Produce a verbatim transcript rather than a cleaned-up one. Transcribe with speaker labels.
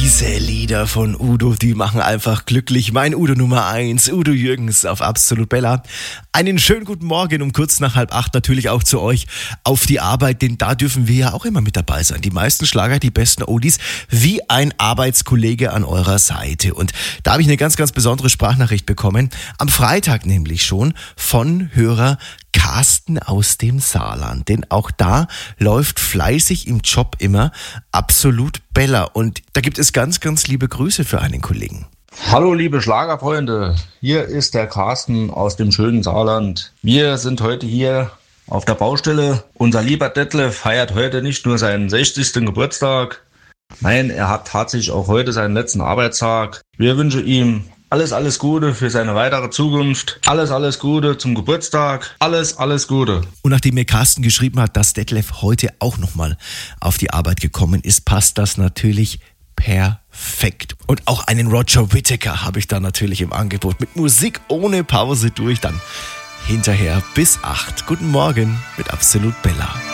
Speaker 1: Diese Lieder von Udo, die machen einfach glücklich. Mein Udo Nummer eins, Udo Jürgens auf Absolut Bella. Einen schönen guten Morgen um kurz nach halb acht natürlich auch zu euch auf die Arbeit, denn da dürfen wir ja auch immer mit dabei sein. Die meisten Schlager, die besten Oldies, wie ein Arbeitskollege an eurer Seite. Und da habe ich eine ganz, ganz besondere Sprachnachricht bekommen. Am Freitag nämlich schon von Hörer Carsten aus dem Saarland. Denn auch da läuft fleißig im Job immer Absolut Bella. Und da gibt es ganz, ganz liebe Grüße für einen Kollegen.
Speaker 2: Hallo liebe Schlagerfreunde, hier ist der Carsten aus dem schönen Saarland. Wir sind heute hier auf der Baustelle. Unser lieber Detlef feiert heute nicht nur seinen sechzigsten Geburtstag. Nein, er hat tatsächlich auch heute seinen letzten Arbeitstag. Wir wünschen ihm alles, alles Gute für seine weitere Zukunft. Alles, alles Gute zum Geburtstag. Alles, alles Gute.
Speaker 1: Und nachdem mir Carsten geschrieben hat, dass Detlef heute auch nochmal auf die Arbeit gekommen ist, passt das natürlich perfekt. Und auch einen Roger Whittaker habe ich da natürlich im Angebot. Mit Musik ohne Pause durch, dann hinterher bis acht. Guten Morgen mit Absolut Bella.